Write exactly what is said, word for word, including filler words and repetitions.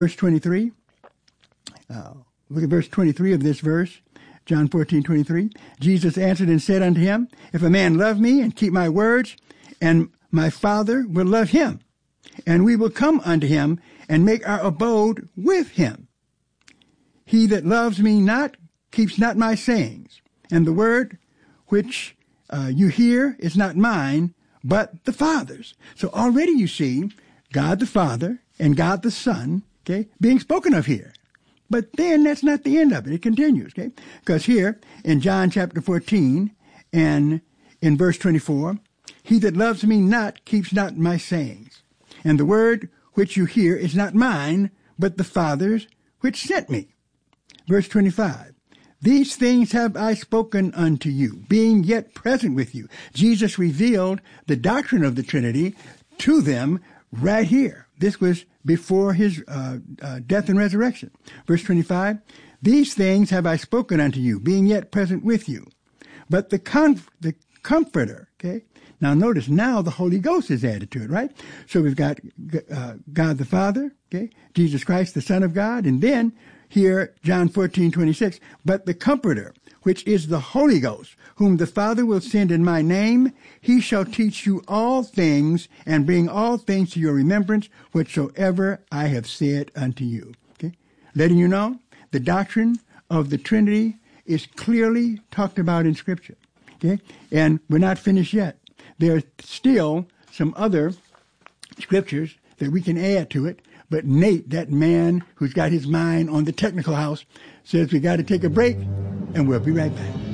Verse twenty-three. Uh, look at verse twenty-three of this verse. John fourteen, twenty-three. Jesus answered and said unto him, If a man love me and keep my words, and my Father will love him, and we will come unto him and make our abode with him. He that loves me not keeps not my sayings, and the word which uh, you hear is not mine, but the Father's. So already you see God the Father and God the Son, okay, being spoken of here. But then that's not the end of it. It continues, okay? Because here in John chapter fourteen and in verse twenty-four, he that loves me not keeps not my sayings. And the word which you hear is not mine, but the Father's which sent me. Verse twenty-five, these things have I spoken unto you, being yet present with you. Jesus revealed the doctrine of the Trinity to them right here. This was before his uh, uh, death and resurrection. Verse twenty-five, these things have I spoken unto you, being yet present with you. But the, conf- the Comforter, okay? Now notice, now the Holy Ghost is added to it, right? So we've got uh, God the Father, okay? Jesus Christ, the Son of God, and then here, John fourteen, twenty-six, but the Comforter, which is the Holy Ghost, whom the Father will send in my name, he shall teach you all things and bring all things to your remembrance, whatsoever I have said unto you. Okay? Letting you know, the doctrine of the Trinity is clearly talked about in Scripture. Okay? And we're not finished yet. There are still some other scriptures that we can add to it, but Nate, that man who's got his mind on the technical house, says we got to take a break, and we'll be right back.